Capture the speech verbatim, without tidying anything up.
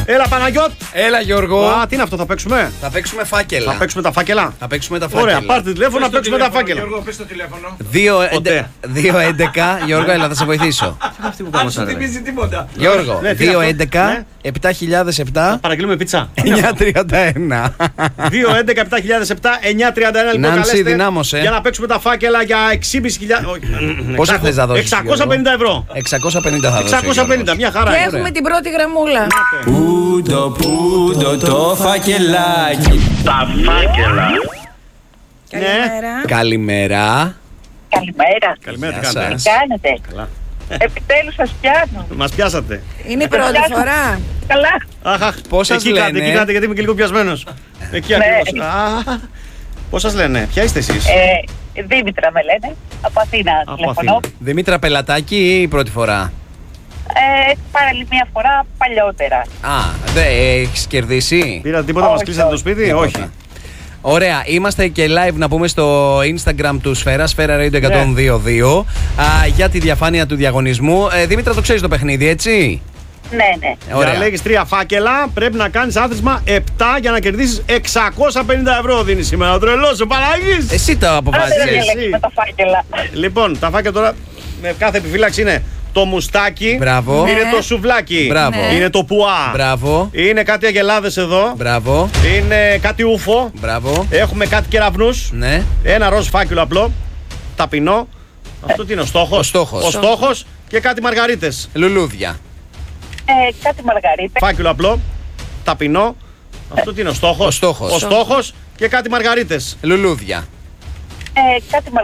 Έλα, Παναγιώτ. Έλα, Γιώργο. Α, τι είναι αυτό, θα παίξουμε. Θα παίξουμε φάκελα. Θα παίξουμε τα φάκελα. Θα παίξουμε τα φάκελα. Ωραία, πάρτε τηλέφωνο να παίξουμε τα φάκελα. Γιώργο, πες το τηλέφωνο. δύο έντεκα, Γιώργο, έλα, θα σε βοηθήσω. Αν σου θυμίζει τίποτα. Γιώργο, Ναι, τι είναι δύο αυτό? έντεκα Ναι. επτά χιλιάδες επτά Παραγγείλουμε πίτσα. εννιά τριάντα ένα. δύο έντεκα επτά χιλιάδες επτά εννιά τριάντα ένα λοιπόν. Νάνση, καλέστε δυνάμωσε. για να παίξουμε τα φάκελα για έξι χιλιάδες πεντακόσια. Πόσα θες να δώσεις, εξακόσια πενήντα ευρώ. εξακόσια πενήντα θα δώσω. εξακόσια πενήντα, μια χαρά. Και είναι. έχουμε την πρώτη γραμμούλα. Πούντο, πούντο το φακελάκι. Τα φάκελα. Καλημέρα. Καλημέρα. Καλημέρα. Καλημέρα, τι Γεια κάνετε. σας. Τι κάνετε. Καλά. Επιτέλους σας πιάνω. Μας πιάσατε. Είναι η πρώτη φορά. Καλά. Αχ, αχ. Πώς σας εκεί κάτε, λένε? εκεί κάτε, γιατί είμαι και λίγο πιασμένος. Εκεί Ναι. ακριβώς. Α, πώς σας λένε, ποια είστε εσείς? Ε, Δήμητρα με λένε. Από Αθήνα Από τηλεφωνώ. Αθήνα. Δημήτρα Πελατάκη ή η πρώτη φορά? Ε, πάλι μία φορά παλιότερα. Α, δεν έχεις κερδίσει. Πήρατε τίποτα, μας Όχι, κλείσατε το όχι. σπίτι, όχι. Ωραία, είμαστε και live να πούμε στο Instagram του Σφαίρα, Σφαίρα Radio εκατόν δύο δύο, α, για τη διαφάνεια του διαγωνισμού. Ε, Δήμητρα, το ξέρεις το παιχνίδι, έτσι? Ναι, ναι. Για Ωραία. να λέγεις τρία φάκελα, πρέπει να κάνεις άθροισμα επτά για να κερδίσεις εξακόσια πενήντα ευρώ. Δίνει σήμερα ο τρελός ο Παναγής. Εσύ το Άντε δεν αποφάσισες. διαλέξουμε τα φάκελα. Λοιπόν, τα φάκελα τώρα με κάθε επιφύλαξη είναι το μουστάκι, Μπράβο. είναι Ναι. το σουβλάκι, Μπράβο. Ναι. είναι το πουά, Μπράβο. είναι κάτι αγελάδες εδώ, Μπράβο. είναι κάτι ούφο, Μπράβο. έχουμε κάτι κεραυνούς, Ναι. ένα ροζ φάκελο απλό, ταπεινό. Αυτό τι είναι ο στόχος? Ο στόχος. Ο στόχος και κάτι μαργαρίτες. Λουλούδια. Ε, κάτι μαργαρίτα. Φάκελο απλό, ταπεινό. Αυτό τι είναι ο στόχος? Ο στόχος. Ο στόχος και κάτι μαργαρίτες. Λουλούδια. Ε, κάτι